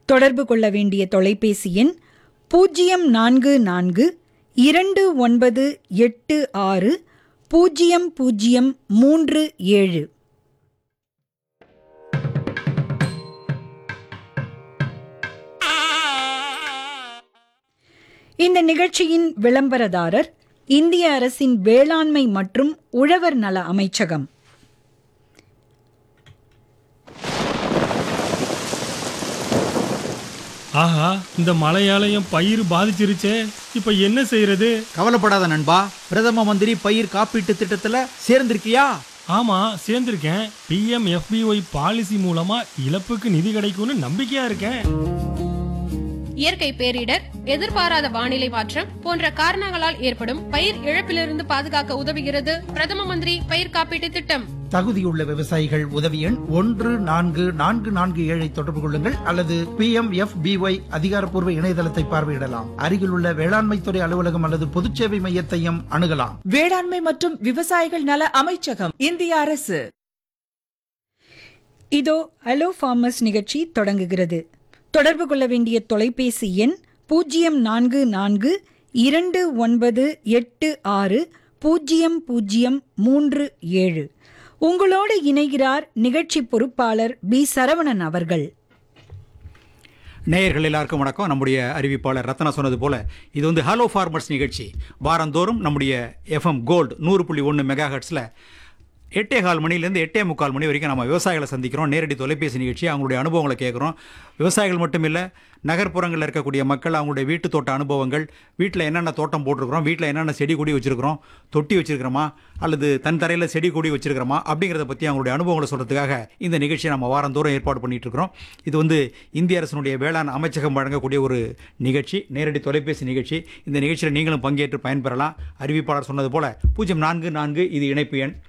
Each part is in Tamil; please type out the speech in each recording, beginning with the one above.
தொடர்பு கொள்ள வேண்டிய தொலைபேசி எண் 0442860037. இந்த நிகழ்ச்சியின் விளம்பரதாரர் இந்திய அரசின் வேளாண்மை மற்றும் உழவர் நல அமைச்சகம். ஆஹா, இந்த மழையாலயம் பயிர் பாதிச்சிருச்சே, இப்ப என்ன செய்யறது? கவலைப்படாத நண்பா, பிரதம மந்திரி பயிர் காப்பீட்டு திட்டத்துல சேர்ந்திருக்கியா? ஆமா, சேர்ந்திருக்கேன். PMFBY பாலிசி மூலமா இழப்புக்கு நிதி கிடைக்கும்னு நம்பிக்கையா இருக்கேன். இயற்கை பேரிடர், எதிர்பாராத வானிலை மாற்றம் போன்ற காரணங்களால் ஏற்படும் பயிர் இழப்பிலிருந்து பாதுகாக்க உதவுகிறது பிரதம மந்திரி பயிர் காப்பீட்டு திட்டம். தகுதியுள்ள விவசாயிகள் உதவி எண் 14447 தொடர்பு கொள்ளுங்கள் அல்லது PMFBY அதிகாரப்பூர்வ இணையதளத்தை பார்வையிடலாம். அருகிலுள்ள வேளாண்மைத்துறை அலுவலகம் அல்லது பொதுச்சேவை மையத்தையும் அணுகலாம். வேளாண்மை மற்றும் விவசாயிகள் நல அமைச்சகம், இந்திய அரசு. இதோ ஹலோ ஃபார்மர்ஸ் நிகழ்ச்சி தொடங்குகிறது. தொடர்பு கொள்ள வேண்டிய தொலைபேசி எண் 0442860037. உங்களோடு இணைகிறார் நிகழ்ச்சி பொறுப்பாளர் பி. சரவணன் அவர்கள். நேயர்கள் எல்லாருக்கும் வணக்கம். நம்முடைய அறிவிப்பாளர் ரத்னா சொன்னது போல இது வந்து ஹலோ ஃபார்மர்ஸ் நிகழ்ச்சி. வாரந்தோறும் நம்முடைய FM கோல்டு 100.1 மெகாஹெர்ட்ஸில் 8:15 மணிலேருந்து 8:45 மணி வரைக்கும் நம்ம விவசாயிகளை சந்திக்கிறோம். நேரடி தொலைபேசி நிகழ்ச்சி, அவங்களுடைய அனுபவங்களை கேட்குறோம். விவசாயிகள் மட்டும் இல்லை, நகர்ப்புறங்களில் இருக்கக்கூடிய மக்கள் அவங்களுடைய வீட்டு தோட்ட அனுபவங்கள், வீட்டில் என்னென்ன தோட்டம் போட்டிருக்கிறோம், வீட்டில் என்னென்ன செடி கொடி வச்சுருக்கிறோம், தொட்டி வச்சுருக்கிறோமா அல்லது தன் தரையில் செடி கொடி வச்சுருக்கிறோமா அப்படிங்கிறத பற்றி அவங்களுடைய அனுபவங்களை சொல்கிறதுக்காக இந்த நிகழ்ச்சியை நம்ம வாரந்தோறும் ஏற்பாடு பண்ணிகிட்டு இருக்கிறோம். இது வந்து இந்திய அரசினுடைய வேளாண் அமைச்சகம் வழங்கக்கூடிய ஒரு நிகழ்ச்சி, நேரடி தொலைபேசி நிகழ்ச்சி. இந்த நிகழ்ச்சியில் நீங்களும் பங்கேற்று பயன்பெறலாம். அறிவிப்பாளர் சொன்னது போல் 044 இது இணைப்பு எண்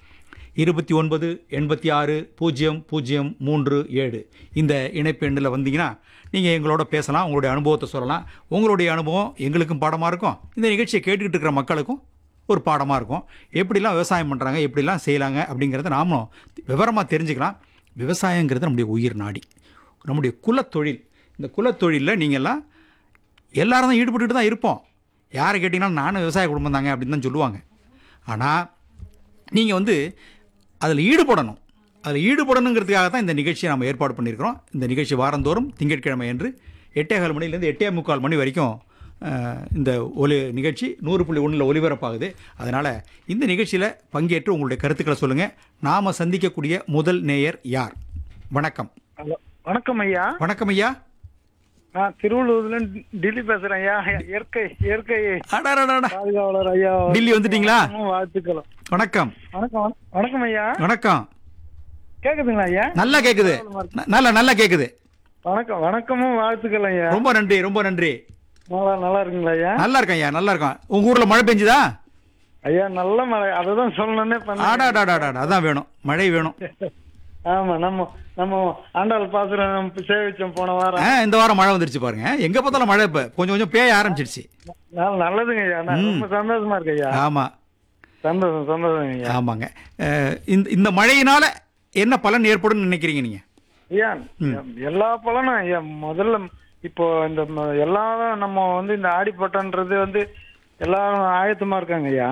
29860037. இந்த இணைப்பு எண்ணில் வந்தீங்கன்னா நீங்கள் எங்களோட பேசலாம், உங்களுடைய அனுபவத்தை சொல்லலாம். உங்களுடைய அனுபவம் எங்களுக்கும் பாடமாக இருக்கும், இந்த நிகழ்ச்சியை கேட்டுக்கிட்டு இருக்கிற மக்களுக்கும் ஒரு பாடமாக இருக்கும். எப்படிலாம் விவசாயம் பண்ணுறாங்க, எப்படிலாம் செய்யலாங்க அப்படிங்கிறத நாமளும் விவரமாக தெரிஞ்சுக்கலாம். விவசாயங்கிறது நம்முடைய உயிர் நாடி, நம்முடைய குலத்தொழில். இந்த குலத்தொழிலில் நீங்கள்லாம் எல்லாரும் தான் ஈடுபட்டுட்டு தான் இருப்போம். யாரை கேட்டிங்கன்னா நானும் விவசாய குடும்பம் தாங்க அப்படின்னு தான் சொல்லுவாங்க. ஆனால் நீங்கள் வந்து அதில் ஈடுபடணுங்கிறதுக்காக தான் இந்த நிகழ்ச்சியை நம்ம ஏற்பாடு பண்ணியிருக்கிறோம். இந்த நிகழ்ச்சி வாரந்தோறும் திங்கட்கிழமை என்று 8:15 மணிலேருந்து 8:45 மணி வரைக்கும் இந்த நிகழ்ச்சி 100.1 ஒலிபரப்பாகுது. அதனால் இந்த நிகழ்ச்சியில் பங்கேற்று உங்களுடைய கருத்துக்களை சொல்லுங்கள். நாம் சந்திக்கக்கூடிய முதல் நேயர் யார்? வணக்கம். வணக்கம் ஐயா. வணக்கம் ஐயா. நான் திருவள்ளூர்ல டில்லி பேசுறேன் ஐயா. இயற்கை பாதுகாவலர் ஐயா. டில்லி வந்துட்டீங்களா? வாழ்த்துக்கள். வணக்கம். வணக்கம் வணக்கம் ஐயா. வணக்கம். கேக்குதுங்களா ஐயா? நல்லா கேக்குது, நல்லா கேக்குது. வணக்கம் வணக்கமும் வாழ்த்துக்கள் ஐயா. ரொம்ப நன்றி, ரொம்ப நன்றி. நல்லா இருக்கீங்களா ஐயா? நல்லா இருக்கேன் ஐயா, நல்லா இருக்கேன். உங்க ஊர்ல மழை பெஞ்சுதா? ஐயா நல்ல மழை, அததான் சொல்லணும்னே பண்ண. அதான் வேணும், மழை வேணும். ஆமா, நம்ம ஆண்டாள் பாசுரம் சேவிச்சோம் போன வாரம். இந்த வாரம் மழை வந்துருச்சு பாருங்க. எங்க பார்த்தாலும் மழை இப்ப கொஞ்சம் பேய ஆரம்பிச்சிருச்சு. நல்லதுங்க ஐயா, ரொம்ப சந்தோஷமா இருக்கு ஐயா. ஆமா, சந்தோஷம் ஐயா. ஆமாங்க. இந்த மழையினால என்ன பலன் ஏற்படும் நினைக்கிறீங்க நீங்க? ஐயா எல்லா பலனும் ஐயா, முதல்ல இப்போ இந்த எல்லாரும் நம்ம வந்து இந்த ஆடிப்பட்டன்றது வந்து எல்லாரும் ஆயத்தமா இருக்காங்க ஐயா.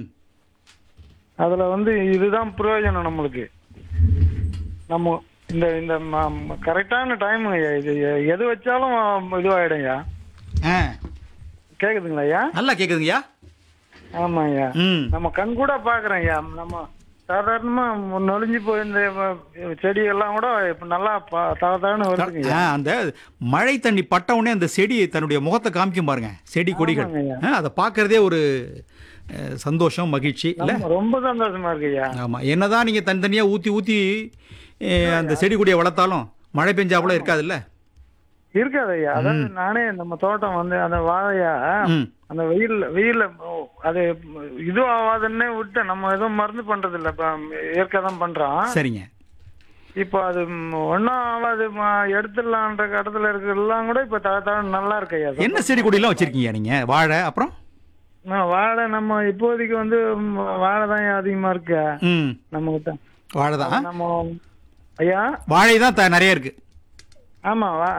அதுல வந்து இதுதான் பிரயோஜனம் நம்மளுக்கு. நம்ம இந்த இந்த கரெக்டான டைம் ஐயா, இது எது வச்சாலும் இதுவாயிடும் ஐயா. கேக்குதுங்களா ஐயா? நல்லா கேக்குதுங்கய்யா. ஆமா ஐயா, நம்ம கண் கூட பாக்குறோம் ஐயா. நம்ம சாதாரணமா நொழிஞ்சு போய் இந்த செடி எல்லாம் கூட இப்ப நல்லா தகதான்னு வருதுங்க. அந்த மழை தண்ணி பட்ட உடனே அந்த செடி தன்னுடைய முகத்தை காமிக்கும் பாருங்க, செடி கொடிகள். அதை பாக்குறதே ஒரு சந்தோஷம், மகிழ்ச்சி இல்ல? ரொம்ப சந்தோஷமா இருக்கு ஐயா. ஆமா, என்னதான் நீங்க தனித்தனியா ஊத்தி அந்த செடி கொடியை வளர்த்தாலும் மழை பெஞ்சாப்புல இருக்காது இல்ல? இருக்காது ஐயா. அதாவது நானே நம்ம தோட்டம் வந்து அந்த வாழையா அந்த வெயில்ல அது இது ஆகாதுன்னே விட்டு நம்ம எதுவும் மருந்து பண்றது இல்ல, இயற்கை தான் பண்றோம். சரிங்க. இப்போ அது ஒன்னும் ஆகாது, எடுத்துடலான்ற இடத்துல இருக்கிறதெல்லாம் கூட இப்ப தழ நல்லா இருக்கு ஐயா. என்ன செடி கொடி எல்லாம் வச்சிருக்கீங்க நீங்க? வாழை, அப்புறம் வாழை நம்ம இப்போதைக்கு வந்து வாழை தான் அதிகமா இருக்கு நம்ம கிட்ட. வாழை தான் நம்ம ஐயா, வாழை தான் நிறைய இருக்கு. ஆமா.